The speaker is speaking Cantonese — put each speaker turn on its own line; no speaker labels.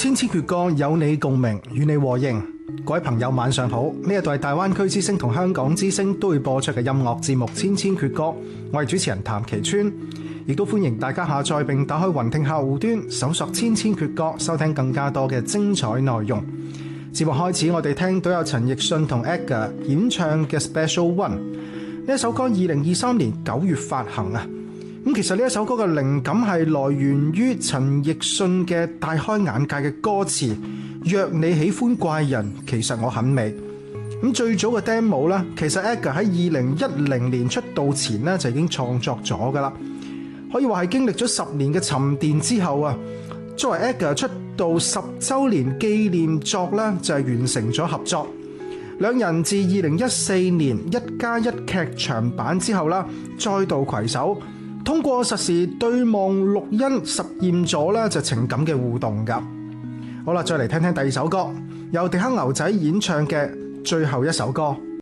千千闕歌，有你共鳴，與你和應。各位朋友晚上好，呢一度係大灣區之聲同香港之聲都會播出嘅音樂節目《千千闕歌》，我係主持人譚其川，亦都歡迎大家下載並打開雲聽客戶端，搜索千千闕歌，收聽更加多嘅精彩內容。節目開始，我哋聽到有陳奕迅同 Edgar 演唱嘅 Special One， 呢一首歌2023年9月發行啊。咁其實呢一首歌嘅靈感係來源於陳奕迅嘅大開眼界嘅歌詞，若你喜歡怪人，其實我很美。咁最早嘅 demo 咧，其實 Edgar 喺2010年出道前咧就已經創作咗噶啦，可以話係經歷咗10年嘅沉澱之後啊，作為 Edgar 出道10週年紀念作咧就係完成咗合作。兩人自2014年1+1劇場版之後啦，再度攜手。通過實時對望錄音實驗咗咧就情感嘅互動噶。好啦，再嚟聽聽第二首歌，由迪克牛仔演唱嘅最後一首歌。